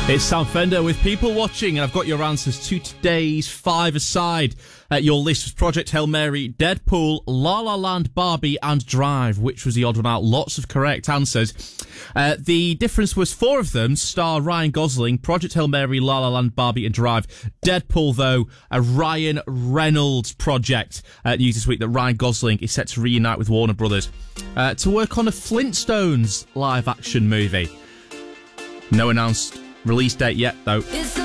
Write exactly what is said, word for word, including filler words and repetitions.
It's Sam Fender with People Watching, and I've got your answers to today's five-a-side. Uh, your list was Project Hail Mary, Deadpool, La La Land, Barbie, and Drive. Which was the odd one out? Lots of correct answers. Uh, the difference was four of them star Ryan Gosling, Project Hail Mary, La La Land, Barbie, and Drive. Deadpool, though, a Ryan Reynolds project. Uh, news this week that Ryan Gosling is set to reunite with Warner Brothers uh, to work on a Flintstones live-action movie. No announced release date yet, though.